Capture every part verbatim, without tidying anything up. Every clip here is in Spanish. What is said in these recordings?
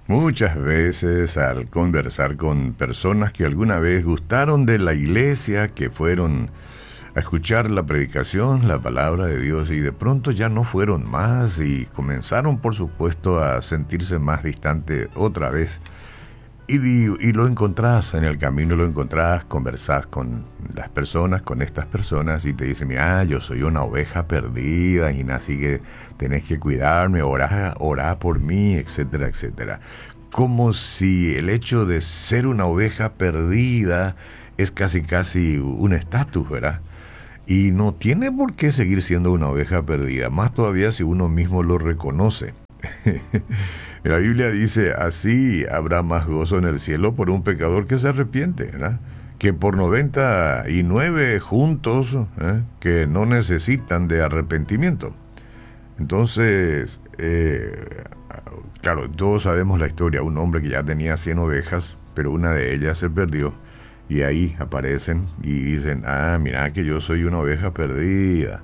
Muchas veces al conversar con personas que alguna vez gustaron de la iglesia, que fueron a escuchar la predicación, la palabra de Dios, y de pronto ya no fueron más y comenzaron, por supuesto, a sentirse más distantes otra vez. Y, y lo encontrás en el camino, lo encontrás, conversás con las personas, con estas personas, y te dicen, mira, yo soy una oveja perdida, y así que tenés que cuidarme, orá, orá por mí, etcétera, etcétera. Como si el hecho de ser una oveja perdida es casi casi un estatus, ¿verdad? Y no tiene por qué seguir siendo una oveja perdida, más todavía si uno mismo lo reconoce. La Biblia dice, así habrá más gozo en el cielo por un pecador que se arrepiente, ¿verdad?, que por noventa y nueve juntos, ¿eh?, que no necesitan de arrepentimiento. Entonces, eh, claro, todos sabemos la historia. Un hombre que ya tenía cien ovejas, pero una de ellas se perdió. Y ahí aparecen y dicen, ah, mira que yo soy una oveja perdida.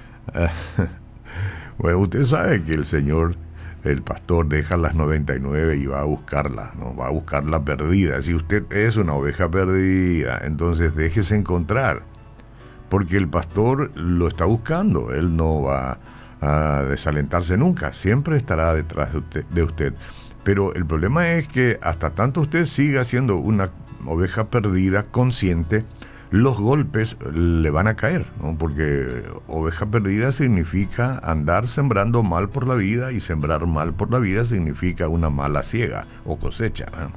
Bueno, usted sabe que el Señor, el pastor, deja las noventa y nueve y va a buscarla, ¿no? Va a buscar la perdida. Si usted es una oveja perdida, entonces déjese encontrar, porque el pastor lo está buscando. Él no va a desalentarse nunca, siempre estará detrás de usted, de usted. Pero el problema es que hasta tanto usted siga siendo una oveja perdida, consciente, los golpes le van a caer, ¿no? Porque oveja perdida significa andar sembrando mal por la vida, y sembrar mal por la vida significa una mala siega o cosecha, ¿no?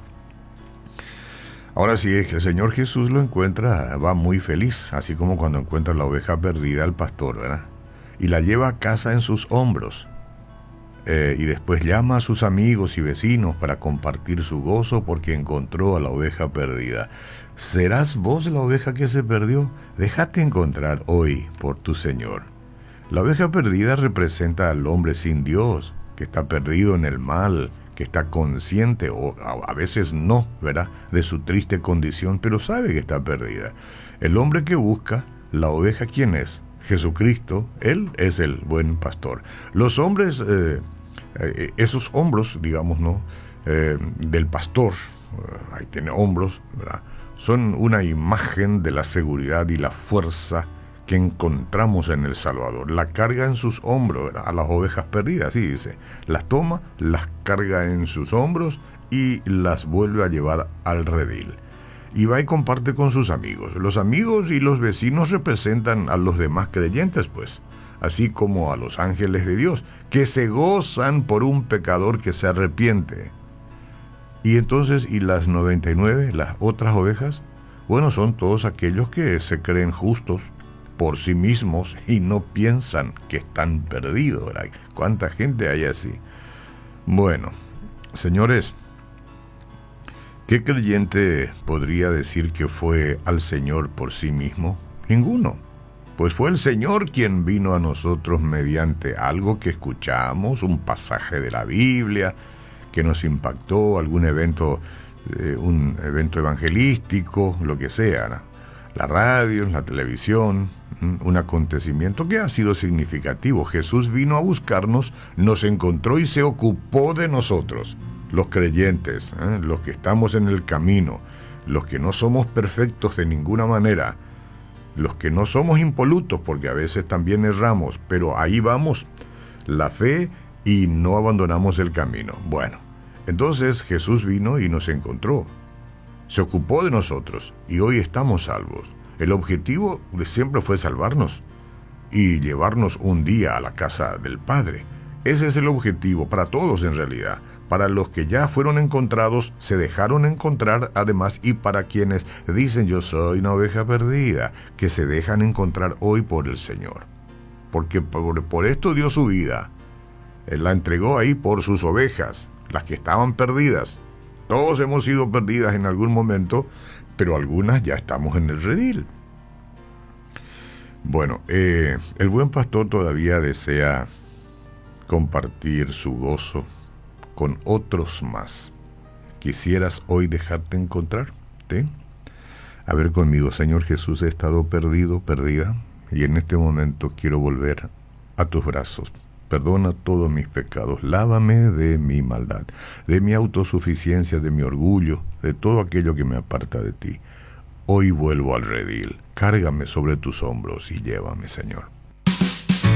Ahora sí, es que el Señor Jesús lo encuentra, va muy feliz, así como cuando encuentra la oveja perdida al pastor, ¿verdad? Y la lleva a casa en sus hombros. Eh, y después llama a sus amigos y vecinos para compartir su gozo porque encontró a la oveja perdida. ¿Serás vos la oveja que se perdió? Déjate encontrar hoy por tu Señor. La oveja perdida representa al hombre sin Dios, que está perdido en el mal, que está consciente, o a veces no, ¿verdad?, de su triste condición, pero sabe que está perdida. El hombre que busca, la oveja, ¿quién es? Jesucristo. Él es el buen pastor. Los hombres, eh, eh, esos hombros, digamos, ¿no?, eh, del pastor, eh, ahí tiene hombros, ¿verdad?, son una imagen de la seguridad y la fuerza que encontramos en el Salvador. La carga en sus hombros, ¿verdad?, a las ovejas perdidas, así dice. Las toma, las carga en sus hombros y las vuelve a llevar al redil. Y va y comparte con sus amigos. Los amigos y los vecinos representan a los demás creyentes, pues, así como a los ángeles de Dios, que se gozan por un pecador que se arrepiente. Y entonces, ¿y las noventa y nueve, las otras ovejas? Bueno, son todos aquellos que se creen justos por sí mismos y no piensan que están perdidos, ¿verdad? ¿Cuánta gente hay así? Bueno, señores, ¿qué creyente podría decir que fue al Señor por sí mismo? Ninguno. Pues fue el Señor quien vino a nosotros mediante algo que escuchamos, un pasaje de la Biblia que nos impactó, algún evento, eh, un evento evangelístico, lo que sea, ¿no?, la radio, la televisión, un acontecimiento que ha sido significativo. Jesús vino a buscarnos, nos encontró y se ocupó de nosotros, los creyentes, ¿eh?, los que estamos en el camino, los que no somos perfectos de ninguna manera, los que no somos impolutos, porque a veces también erramos, pero ahí vamos, la fe, y no abandonamos el camino. Bueno, entonces Jesús vino y nos encontró, se ocupó de nosotros, y hoy estamos salvos. El objetivo de siempre fue salvarnos y llevarnos un día a la casa del Padre. Ese es el objetivo para todos, en realidad. Para los que ya fueron encontrados, se dejaron encontrar, además, y para quienes dicen yo soy una oveja perdida, que se dejan encontrar hoy por el Señor. Porque por, por esto dio su vida. Él la entregó ahí por sus ovejas, las que estaban perdidas. Todos hemos sido perdidas en algún momento, pero algunas ya estamos en el redil. Bueno, eh, el buen pastor todavía desea compartir su gozo con otros más. ¿Quisieras hoy dejarte encontrar? ¿Sí? A ver conmigo, Señor Jesús, he estado perdido, perdida, y en este momento quiero volver a tus brazos. perdona todos mis pecados, lávame de mi maldad, de mi autosuficiencia, de mi orgullo, de todo aquello que me aparta de ti. Hoy vuelvo al redil, cárgame sobre tus hombros y llévame, Señor.